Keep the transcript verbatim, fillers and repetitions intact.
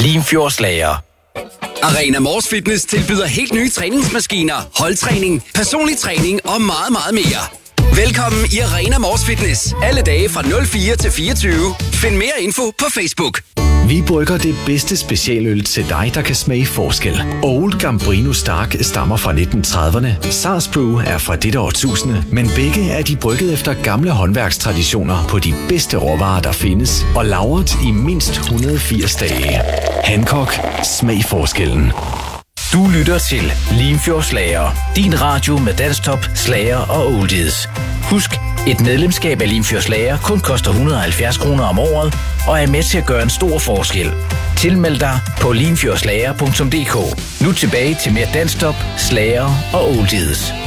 Limfjordslager. Arena Mors Fitness tilbyder helt nye træningsmaskiner, holdtræning, personlig træning og meget, meget mere. Velkommen i Arena Mors Fitness. Alle dage fra nul fire til fireogtyve. Find mere info på Facebook. Vi brygger det bedste specialøl til dig, der kan smage forskel. Old Gambrino Stark stammer fra nitten trediverne. Sars Brew er fra dette årtusinde, men begge er de brygget efter gamle håndværkstraditioner på de bedste råvarer, der findes, og lagret i mindst et hundrede og firs dage. Hancock. Smag forskellen. Du lytter til Limfjordslager. Din radio med danstop, slager og oldies. Husk, et medlemskab af Limfjordslager kun koster et hundrede og halvfjerds kroner om året, og er med til at gøre en stor forskel. Tilmeld dig på limfjordslager punktum d k. Nu tilbage til mere danstop, slager og oldies.